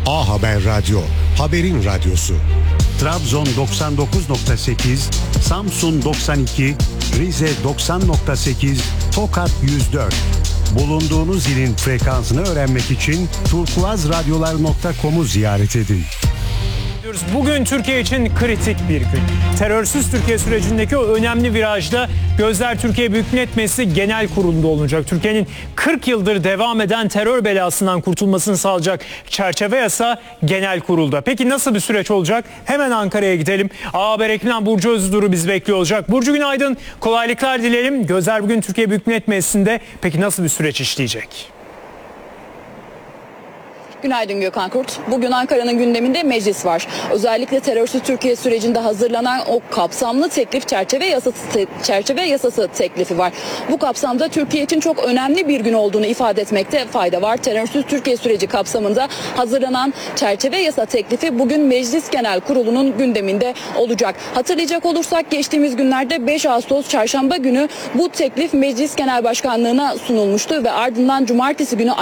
A Haber Radyo, haberin radyosu. Trabzon 99.8, Samsun 92, Rize 90.8, Tokat 104. Bulunduğunuz ilin frekansını öğrenmek için turkuazradyolar.com'u ziyaret edin. Bugün Türkiye için kritik bir gün. Terörsüz Türkiye sürecindeki o önemli virajda gözler Türkiye Büyük Millet Meclisi Genel Kurulu'nda olacak. Türkiye'nin 40 yıldır devam eden terör belasından kurtulmasını sağlayacak çerçeve yasa Genel Kurul'da. Peki nasıl bir süreç olacak? Hemen Ankara'ya gidelim. A Haber ekibinden Burcu Özduru bizi bekliyor olacak. Burcu günaydın. Kolaylıklar dileyelim. Gözler bugün Türkiye Büyük Millet Meclisi'nde. Peki nasıl bir süreç işleyecek? Günaydın Gökhan Kurt. Bugün Ankara'nın gündeminde meclis var. Özellikle terörsüz Türkiye sürecinde hazırlanan o kapsamlı teklif çerçeve yasası teklifi var. Bu kapsamda Türkiye için çok önemli bir gün olduğunu ifade etmekte fayda var. Terörsüz Türkiye süreci kapsamında hazırlanan çerçeve yasa teklifi bugün Meclis Genel Kurulu'nun gündeminde olacak. Hatırlayacak olursak geçtiğimiz günlerde 5 Ağustos Çarşamba günü bu teklif Meclis Genel Başkanlığı'na sunulmuştu ve ardından Cumartesi günü